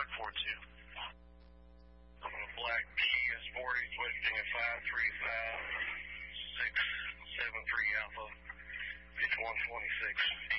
Black B is 40, twisting at 535, 673 Alpha. It's 126.